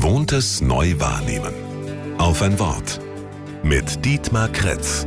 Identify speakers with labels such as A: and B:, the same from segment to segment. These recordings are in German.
A: Gewohntes neu wahrnehmen. Auf ein Wort. Mit Dietmar Kretz.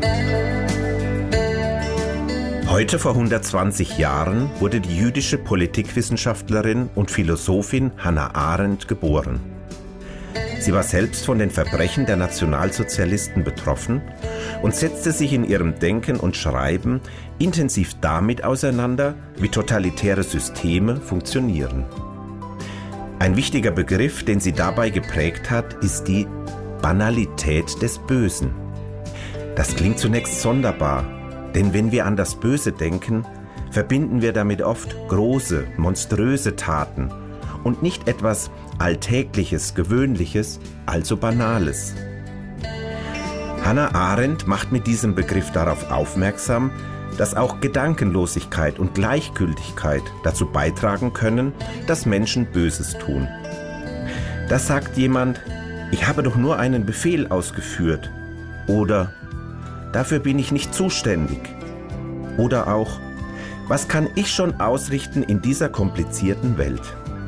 B: Heute vor 120 Jahren wurde die jüdische Politikwissenschaftlerin und Philosophin Hannah Arendt geboren. Sie war selbst von den Verbrechen der Nationalsozialisten betroffen und setzte sich in ihrem Denken und Schreiben intensiv damit auseinander, wie totalitäre Systeme funktionieren. Ein wichtiger Begriff, den sie dabei geprägt hat, ist die Banalität des Bösen. Das klingt zunächst sonderbar, denn wenn wir an das Böse denken, verbinden wir damit oft große, monströse Taten und nicht etwas Alltägliches, Gewöhnliches, also Banales. Hannah Arendt macht mit diesem Begriff darauf aufmerksam, dass auch Gedankenlosigkeit und Gleichgültigkeit dazu beitragen können, dass Menschen Böses tun. Da sagt jemand, ich habe doch nur einen Befehl ausgeführt. Oder, dafür bin ich nicht zuständig. Oder auch, was kann ich schon ausrichten in dieser komplizierten Welt?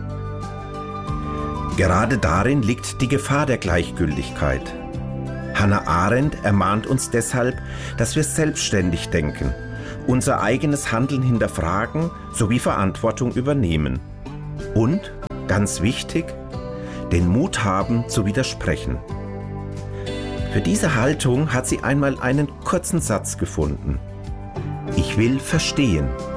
B: Gerade darin liegt die Gefahr der Gleichgültigkeit. Hannah Arendt ermahnt uns deshalb, dass wir selbstständig denken, unser eigenes Handeln hinterfragen sowie Verantwortung übernehmen. Und, ganz wichtig, den Mut haben zu widersprechen. Für diese Haltung hat sie einmal einen kurzen Satz gefunden. Ich will verstehen.